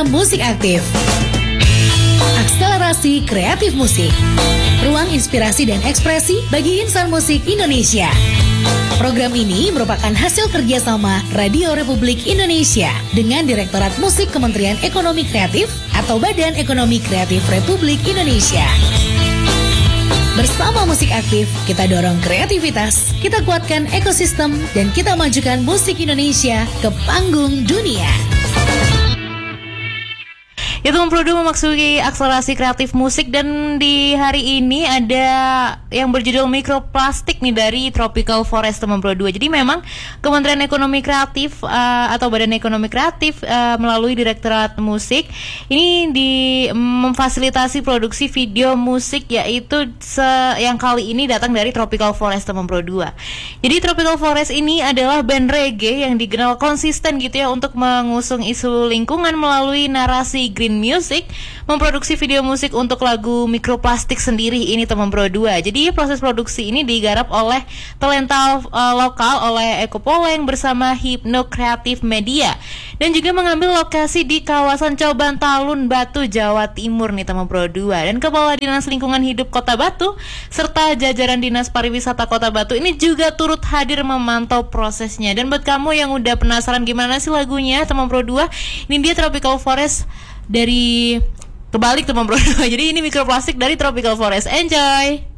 Musik Aktif. Akselerasi kreatif musik. Ruang inspirasi dan ekspresi bagi insan musik Indonesia. Program ini merupakan hasil kerjasama Radio Republik Indonesia dengan Direktorat Musik Kementerian Ekonomi Kreatif atau Badan Ekonomi Kreatif Republik Indonesia. Bersama Musik Aktif, kita dorong kreativitas, kita kuatkan ekosistem, dan kita majukan musik Indonesia ke panggung dunia. Itu memasuki akselerasi kreatif musik, dan di hari ini ada yang berjudul Mikroplastik nih dari Tropical Forest Teman Pro 2. Jadi memang Kementerian Ekonomi Kreatif atau Badan Ekonomi Kreatif melalui Direktorat Musik ini memfasilitasi produksi video musik, yaitu yang kali ini datang dari Tropical Forest Teman Pro 2. Jadi Tropical Forest ini adalah band reggae yang dikenal konsisten gitu ya untuk mengusung isu lingkungan melalui narasi green music, memproduksi video musik untuk lagu Mikroplastik sendiri ini Teman Pro 2. Jadi proses produksi ini digarap oleh talenta lokal oleh Eko Poleng bersama Hypno Creative Media, dan juga mengambil lokasi di kawasan Coban Talun, Batu, Jawa Timur nih Teman Pro 2. Dan Kepala Dinas Lingkungan Hidup Kota Batu serta jajaran Dinas Pariwisata Kota Batu ini juga turut hadir memantau prosesnya. Dan buat kamu yang udah penasaran gimana sih lagunya Teman Pro 2, ini dia Tropical Forest dari kebalik Teman Pro 2. Jadi ini Mikroplastik dari Tropical Forest. Enjoy.